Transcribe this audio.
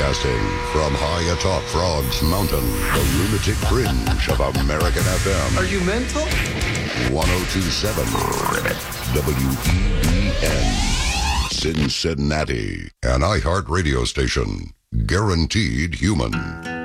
Broadcasting from high atop Frogs Mountain, the lunatic fringe of American FM. Are you mental? 1027 WEBN. Cincinnati, an iHeart radio station. Guaranteed human.